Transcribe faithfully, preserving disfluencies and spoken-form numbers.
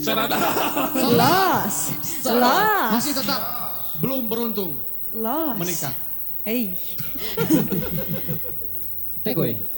Syarat Los. Los. Masih tetap belum beruntung Los. menikah. Hey. Tegoy.